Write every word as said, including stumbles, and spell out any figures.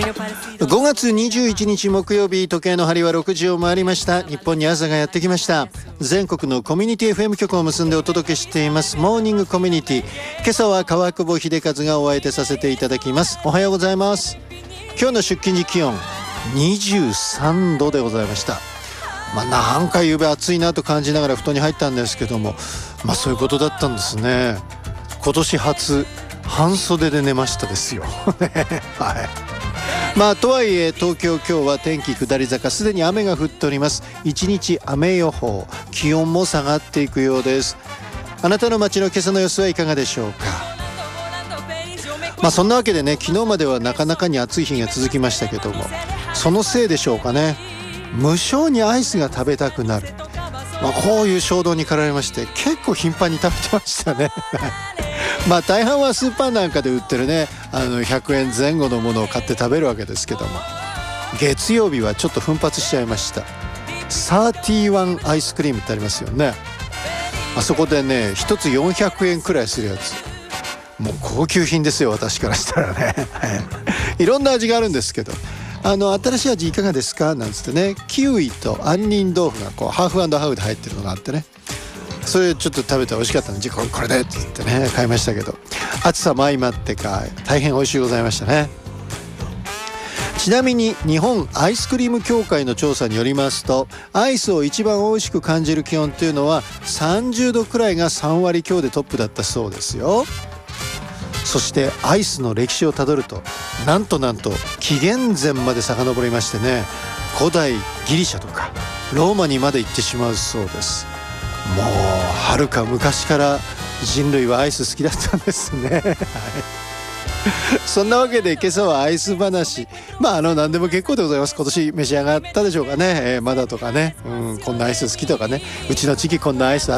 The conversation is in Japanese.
ごがつにじゅういちにち木曜日、時計の針はろくじを回りました。日本に朝がやってきました。全国のコミュニティ エフエム 局を結んでお届けしていますモーニングコミュニティ。今朝は川久保秀和がお相手させていただきます。おはようございます。今日の出勤時気温にじゅうさんどでございました。まあ、なんか夕べ暑いなと感じながら布団に入ったんですけども、まあそういうことだったんですね。今年初半袖で寝ましたですよはい。まあとはいえ東京今日は天気下り坂、すでに雨が降っております。一日雨予報、気温も下がっていくようです。あなたの街の今朝の様子はいかがでしょうか。まあそんなわけでね、昨日まではなかなかに暑い日が続きましたけども、そのせいでしょうかね、無性にアイスが食べたくなる、まあ、こういう衝動に駆られまして結構頻繁に食べてましたねまあ大半はスーパーなんかで売ってるね、あのひゃくえんぜん後のものを買って食べるわけですけども、月曜日はちょっと奮発しちゃいました。サーティワンアイスクリームってありますよね。あそこでね、一つよんひゃくえんくらいするやつ、もう高級品ですよ、私からしたらねいろんな味があるんですけど、あの新しい味いかがですかなんつってね、キウイと杏仁豆腐がこうハーフ&ハーフで入ってるのがあってね、それちょっと食べて美味しかったので、じゃあこれでって言ってね買いましたけど、暑さも相まってか大変美味しいございましたね。ちなみに日本アイスクリーム協会の調査によりますと、アイスを一番美味しく感じる気温というのはさんじゅうどくらいがさんわり強でトップだったそうですよ。そしてアイスの歴史をたどると、なんとなんと紀元前まで遡りましてね、古代ギリシャとかローマにまで行ってしまうそうです。もうはるか昔から人類はアイス好きだったんですねはいそんなわけで今朝はアイス話、まああの何でも結構でございます。今年召し上がったでしょうかね、えー、まだとかね、うん、こんなアイス好きとかね、うちの地域こんなアイス